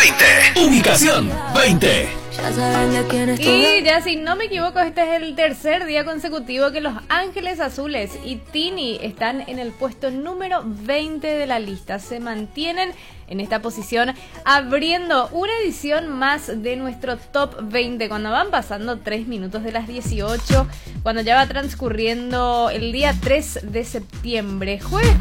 20. Ubicación 20. Y ya si no me equivoco, este es el tercer día consecutivo que Los Ángeles Azules y Tini están en el puesto número 20 de la lista. Se mantienen en esta posición abriendo una edición más de nuestro Top 20 cuando van pasando 3 minutos de las 18, cuando ya va transcurriendo el día 3 de septiembre, jueves